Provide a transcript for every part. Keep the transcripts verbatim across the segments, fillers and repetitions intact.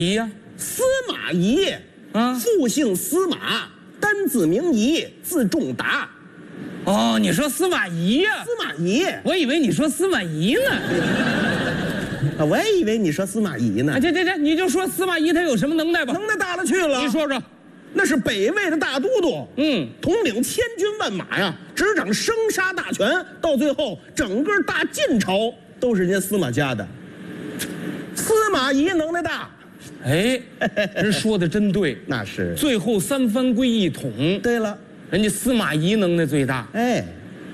仪呀、 司马懿， 啊复姓司马，单字名仪，字仲达。 哦，你说司马懿呀、 司马懿， 我以为你说司马懿呢。 啊，我也以为你说司马懿呢啊，。这这这，你就说司马懿他有什么能耐吧？ 能耐大了去了。 你说说。 那是北魏的大都督， 嗯， 统领千军万马呀，执掌生杀大权，到最后整个大晋朝都是人家司马家的。司马懿能耐大， 哎，人说的真对。 那是。 最后三藩归一统， 对了， 人家司马懿能耐最大， 哎，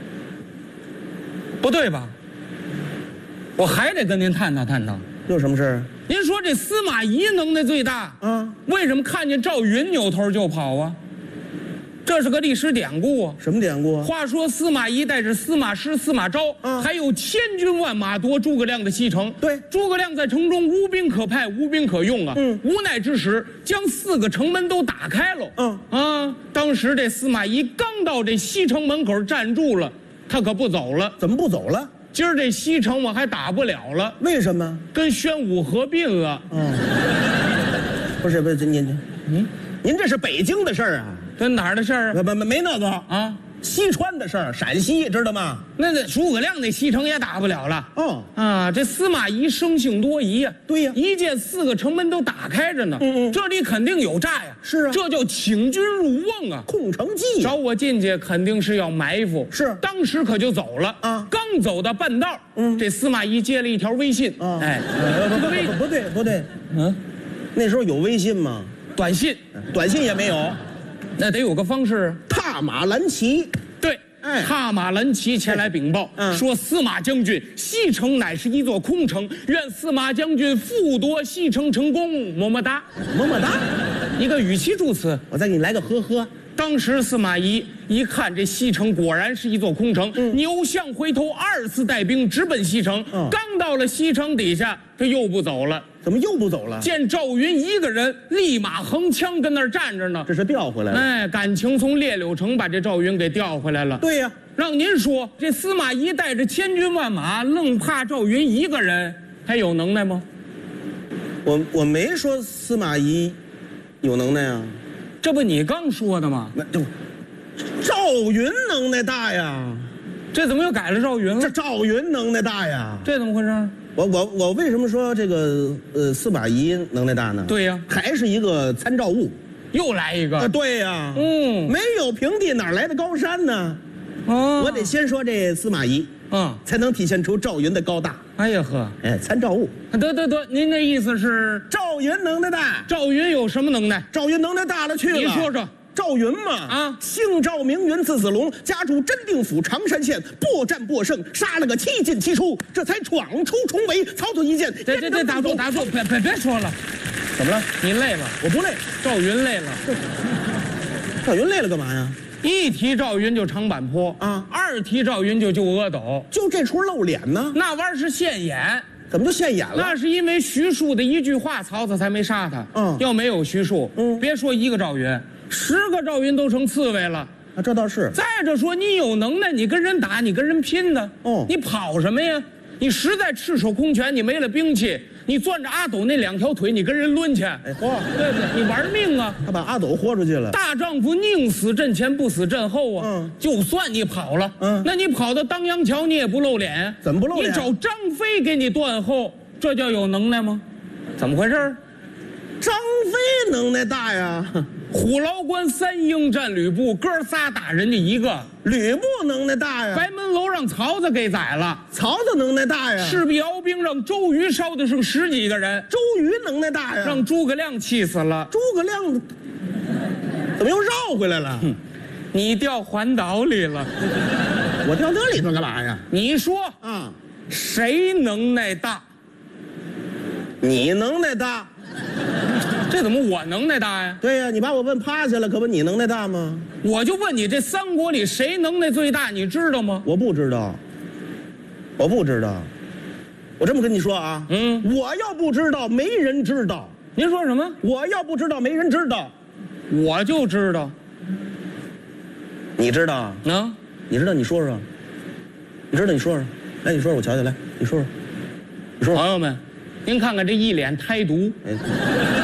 不对吧？我还得跟您探讨探讨。 有什么事儿？ 您说这司马懿能耐最大啊？ 为什么看见赵云扭头就跑啊？这是个历史典故啊。 什么典故啊？ 话说司马懿带着司马师、司马昭， 啊还有千军万马夺诸葛亮的西城。 对诸葛亮在城中无兵可派，无兵可用啊。 嗯无奈之时，将四个城门都打开了。 嗯啊，当时这司马懿刚到这西城门口站住了，他可不走了。 怎么不走了？ 今儿这西城我还打不了了， 为什么？ 跟宣武合并了。 嗯，不是不是，您您嗯， 您这是北京的事儿啊？ 跟哪儿的事儿啊？ 没没没那个啊， 西川的事儿，陕西知道吗？ 那那诸葛亮那西城也打不了了。 哦， 啊，这司马懿生性多疑呀、 对呀一见四个城门都打开着呢， 嗯嗯这里肯定有诈呀。 是啊这叫请君入瓮啊。 空城计找我进去肯定是要埋伏， 是当时可就走了啊刚走到半道， 嗯这司马懿接了一条微信， 啊哎， 呃不这个微不不对不对， 嗯， 那时候有微信吗？ 短信， 短信也没有。 那得有个方式。 踏马蓝旗， 对， 哎踏马蓝旗前来禀报， 嗯说司马将军，西城乃是一座空城，愿司马将军复夺西城成功，么么哒。 么么哒。 一个语气助词。 我再给你来个呵呵。 当时司马懿一看这西城果然是一座空城， 嗯扭向回头，二次带兵直奔西城。 嗯刚到了西城底下，他又不走了。 怎么又不走了？ 见赵云一个人立马横枪跟那儿站着呢。 这是调回来了。 哎，感情从烈柳城把这赵云给调回来了。 对呀、 让您说，这司马懿带着千军万马，愣怕赵云一个人，还有能耐吗？ 我我没说司马懿有能耐啊， 这不你刚说的吗？ 那就赵云能耐大呀， 这怎么又改了赵云了？ 这赵云能耐大呀。 这怎么回事？ 我我我为什么说这个呃司马懿能耐大呢？ 对呀还是一个参照物又来一个。 啊。对呀、 嗯没有平地哪来的高山呢？ 哦我得先说这司马懿， 嗯， 才能体现出赵云的高大。 哎呀呵， 哎，参照物， 得得得，您的意思是赵云能耐大， 赵云有什么能耐？ 赵云能耐大了去了。 你说说。 赵云嘛， 啊姓赵名云，字子龙，家住真定府常山县，搏战搏胜，杀了个七进七出，这才闯出重围。曹操一见， 这这这打住打住，别别别说了， 怎么了？ 你累了， 我不累。 赵云累了。 赵云累了干嘛呀？ 一提赵云就长坂坡啊二提赵云就救阿斗， 就这出露脸呢？ 那玩意儿是现眼。 怎么就现眼了？ 那是因为徐庶的一句话，曹操才没杀他。 嗯要没有徐庶， 嗯别说一个赵云，十个赵云都成刺猬了。 啊，这倒是。 再者说，你有能耐，你跟人打，你跟人拼呢。 哦你跑什么呀？你实在赤手空拳，你没了兵器，你攥着阿斗那两条腿，你跟人抡去， 哎嚯， 对不对？你玩命啊！ 他把阿斗豁出去了。 大丈夫宁死阵前，不死阵后啊！ 嗯就算你跑了， 嗯那你跑到当阳桥，你也不露脸呀？ 怎么不露脸你找张飞给你断后，这叫有能耐吗？怎么回事？ 张飞能耐大呀， 虎牢关三英战吕布，哥仨打人家一个。 吕布能耐大呀， 白门楼让曹操给宰了， 曹操能耐大呀， 赤壁鏖兵让周瑜烧的剩十几个人， 周瑜能耐大呀， 让诸葛亮气死了。 诸葛亮怎么又绕回来了？ 你掉环岛里了， 我掉那里头干嘛呀？ 你说啊， 谁能耐大？ 你能耐大。 这怎么我能耐大呀？ 对呀、你把我问趴下了，可不你能耐大吗？ 我就问你，这三国里谁能耐最大？你知道吗？ 我不知道，我不知道。我这么跟你说啊， 嗯， 我要不知道，没人知道； 您说什么？ 我要不知道，没人知道。 我就知道。 你知道？ 啊， 你知道？你说说。你知道？你说说。来，你说说，我瞧瞧。来，你说说。你说说。 朋友们，您看看这一脸胎毒。 哎